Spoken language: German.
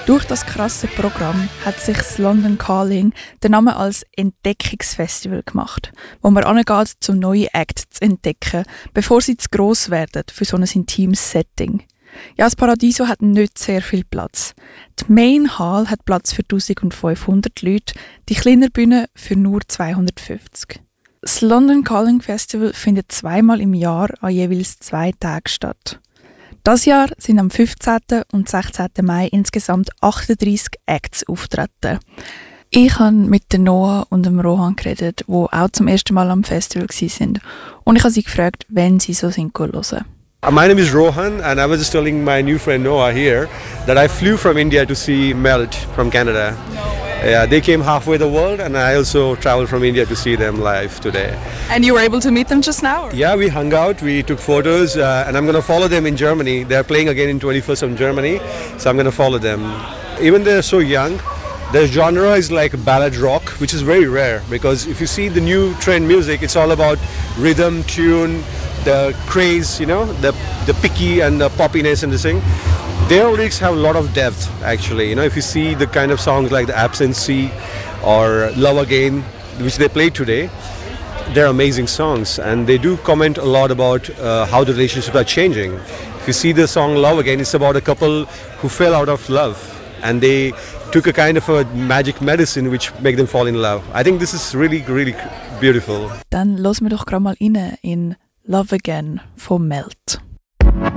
Durch das krasse Programm hat sich das London Calling den Namen als Entdeckungsfestival gemacht, wo man angeht, um neue Acts zu entdecken, bevor sie zu gross werden für so ein intimes Setting. Ja, das Paradiso hat nicht sehr viel Platz. Die Main Hall hat Platz für 1500 Leute, die kleinere Bühne für nur 250. Das London Calling Festival findet zweimal im Jahr an jeweils 2 Tagen statt. Das Jahr sind am 15. und 16. Mai insgesamt 38 Acts auftreten. Ich habe mit der Noah und dem Rohan geredet, die auch zum ersten Mal am Festival waren. Und ich habe sie gefragt, wenn sie so sind hören. My name is Rohan and I was just telling my new friend Noah here that I flew from India to see Melt from Canada. No way. Yeah, they came halfway the world and I also traveled from India to see them live today. And you were able to meet them just now? Or? Yeah, we hung out, we took photos and I'm going to follow them in Germany. They're playing again in 21st of Germany, so I'm going to follow them. Even they're so young, their genre is like ballad rock, which is very rare because if you see the new trend music, it's all about rhythm, tune, the craze, you know, the picky and the poppiness and the thing. Their lyrics have a lot of depth actually. You know, if you see the kind of songs like The Absentee or Love Again, which they played today, they're amazing songs and they do comment a lot about how the relationships are changing. If you see the song Love Again, it's about a couple who fell out of love and they took a kind of a magic medicine which make them fall in love. I think this is really, really beautiful. Dann hören wir doch gerade mal rein in Love Again von Melt.